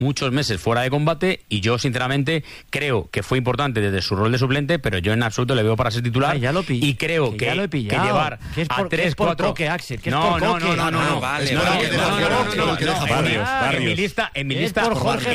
muchos meses fuera de combate y yo sinceramente creo que fue importante desde su rol de suplente, pero yo en absoluto le veo para ser titular y creo que llevar a 3, 4 que Axel, que no, es por en mi lista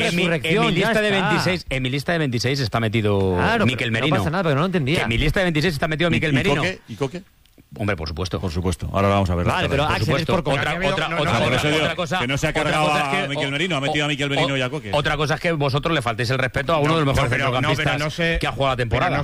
de 26 está metido Mikel Merino. No pasa nada, pero no lo entendía. En mi lista de 26 está metido Mikel Merino. ¿Y Coque? Hombre, por supuesto. Por supuesto. Ahora vamos a ver. Vale, pero Axel es por otra cosa. Que no se ha cargado a Mikel Merino, ha metido a Mikel Merino y a Coque. Otra cosa es que vosotros le faltéis el respeto a uno de los mejores centrocampistas que ha jugado la temporada.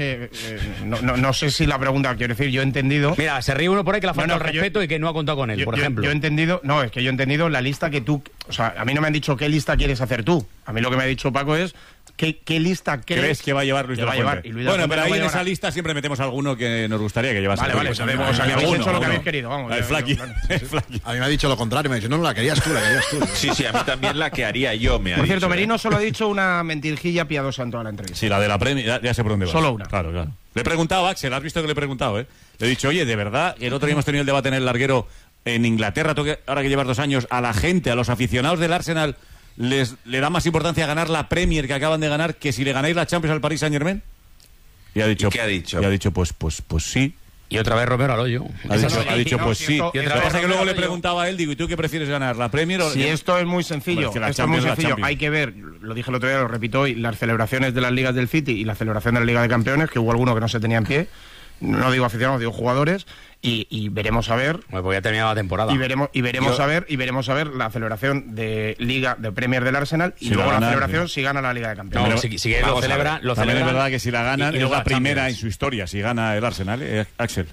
No sé si la pregunta, quiero decir, yo he entendido... Mira, se ríe uno por ahí que le ha faltado el respeto y que no ha contado con él, por ejemplo. Yo he entendido... No, es que yo he entendido la lista que tú... O sea, a mí no me han dicho qué lista quieres hacer tú. A mí lo que me ha dicho Paco es... ¿Qué lista crees que va a llevar Luis de la Fuente? Bueno, pero ahí en esa lista siempre metemos alguno que nos gustaría que llevase. Vale, o sea, que habéis hecho lo que habéis querido, vamos. El Flaqui. A mí me ha dicho lo contrario, me ha dicho, no, la querías tú. Sí, a mí también la que haría yo, me ha dicho. Por cierto, Merino solo ha dicho una mentirijilla piadosa en toda la entrevista. Sí, la de la Premier, ya sé por dónde va. Solo una. Claro. Le he preguntado a Axel, has visto que le he preguntado, ¿eh? Le he dicho, oye, de verdad, el otro día hemos tenido el debate en el larguero en Inglaterra, ahora que llevas 2 años, a la gente, a los aficionados del Arsenal... ¿Le da más importancia ganar la Premier que acaban de ganar que si le ganáis la Champions al Paris Saint-Germain? Y ha dicho, ¿y qué ha dicho? Y ha dicho, pues sí. Y otra vez Romero al hoyo. Ha dicho pues sí. Lo que pasa es que luego le preguntaba a él, digo, ¿y tú qué prefieres ganar, la Premier o...? Sí, esto es muy sencillo. Hay que ver, lo dije el otro día, lo repito hoy, las celebraciones de las ligas del City y la celebración de la Liga de Campeones, que hubo alguno que no se tenía en pie. No digo aficionados, digo jugadores. Y veremos a ver. Pues ya ha terminado la temporada. Y veremos a ver la celebración de Liga de Premier del Arsenal y luego la celebración si gana la Liga de Campeones. No, si lo celebra. También es verdad que si la ganan es la primera en su historia, si gana el Arsenal, Axel.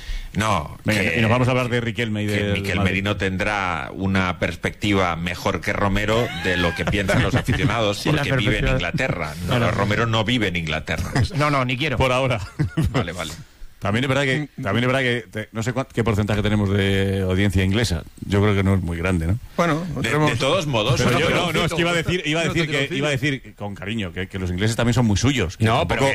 No, y nos vamos a hablar de Riquelme y de Mikel Merino tendrá una perspectiva mejor que Romero de lo que piensan los aficionados porque vive en Inglaterra. Romero no vive en Inglaterra. No, ni quiero. Por ahora. Vale. También es verdad que no sé qué porcentaje tenemos de audiencia inglesa. Yo creo que no es muy grande, ¿no? Bueno, de todos modos. Pero es que iba a decir con cariño que los ingleses también son muy suyos. No, pero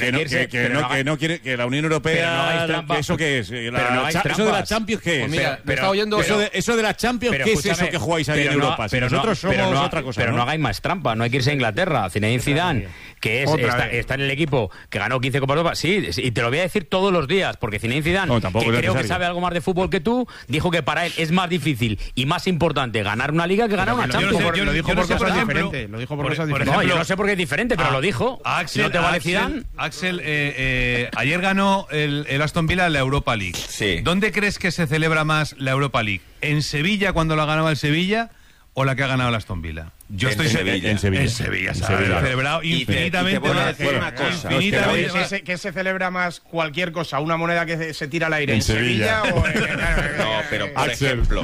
que no quiere que la Unión Europea, que eso qué es, eso de la Champions qué es. Pues mira, me estaba oyendo eso de la Champions, ¿qué es eso que jugáis ahí en Europa? Si nosotros somos otra cosa. Pero no hagáis más trampa, no hay que irse a Inglaterra. Zinedine Zidane, que está en el equipo que ganó 15 Copas de Europa, sí, y te lo voy a decir todos los días, porque Zinedine Zidane, que creo que sabe algo más de fútbol que tú, dijo que para él es más difícil y más importante ganar una liga que ganar una Champions. Lo dijo por cosas diferentes. Lo dijo por cosas diferentes. No, yo no sé por qué es diferente, pero lo dijo. Axel, ¿no te vale Zidane? Axel, ayer ganó el Aston Villa la Europa League. Sí. ¿Dónde crees que se celebra más la Europa League? ¿En Sevilla cuando la ganaba el Sevilla o la que ha ganado el Aston Villa? Yo estoy en Sevilla. En Sevilla, celebrado infinitamente. Y te voy a decir una cosa. ¿Qué se celebra más cualquier cosa? ¿Una moneda que se tira al aire en Sevilla o No, pero por ejemplo.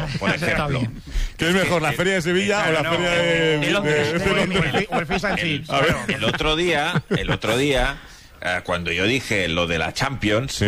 ¿Qué es mejor, la Feria de Sevilla o la Feria de o el Fish and Chips? El otro día, cuando yo dije lo de la Champions,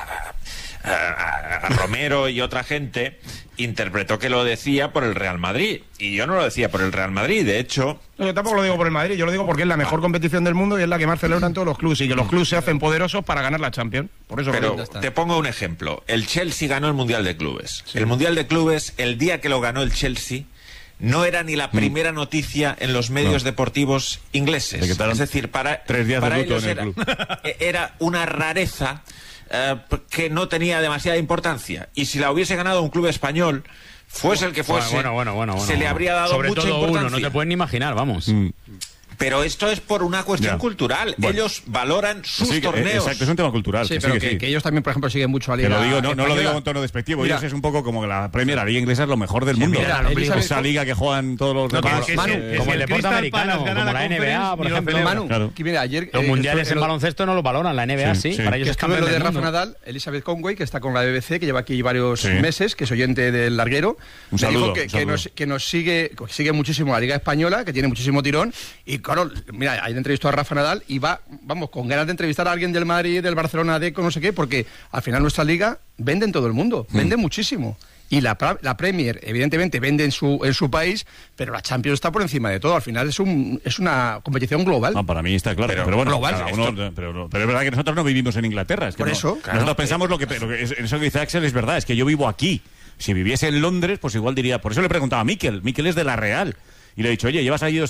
a Romero y otra gente interpretó que lo decía por el Real Madrid, y yo no lo decía por el Real Madrid. De hecho, yo tampoco lo digo por el Madrid, yo lo digo porque es la mejor competición del mundo y es la que más celebran todos los clubes, y que los clubes se hacen poderosos para ganar la Champions. Por eso. Pero te pongo un ejemplo. El Chelsea ganó el Mundial de Clubes. El Mundial de Clubes, el día que lo ganó el Chelsea, no era ni la primera noticia en los medios deportivos ingleses. Es decir, para ellos era una rareza que no tenía demasiada importancia. Y si la hubiese ganado un club español, fuese el que fuese, se le habría dado sobre mucha todo importancia. No te pueden ni imaginar, vamos. Pero esto es por una cuestión cultural. Bueno. Ellos valoran sus torneos. Exacto, es un tema cultural. Sí, pero que ellos también, por ejemplo, siguen mucho a Liga. Te lo digo, no lo digo con tono despectivo. Ellos es un poco como la Premier, la Liga Inglesa es lo mejor del mundo. Esa liga que juegan todos los demás. Como el deporte americano, como la NBA, por ejemplo. Manu, que mira, ayer los mundiales en baloncesto no lo valoran, la NBA sí. Para ellos es campeón. Lo de Rafa Nadal, Elizabeth Conway, que está con la BBC, que lleva aquí varios meses, que es oyente del larguero. Un saludo. Que nos sigue muchísimo la Liga Española, que tiene muchísimo tirón. Y claro, mira, entrevistó a Rafa Nadal y vamos con ganas de entrevistar a alguien del Madrid, del Barcelona, no sé qué, porque al final nuestra liga vende en todo el mundo, vende muchísimo. Y la Premier, evidentemente, vende en su país, pero la Champions está por encima de todo. Al final es una competición global. No, para mí está claro. Pero bueno, global, pero es verdad que nosotros no vivimos en Inglaterra. Es que por eso. Nosotros pensamos eso que dice Axel es verdad, es que yo vivo aquí. Si viviese en Londres, pues igual diría... Por eso le preguntaba a Mikel. Mikel es de La Real. y le he dicho, oye, llevas allí 2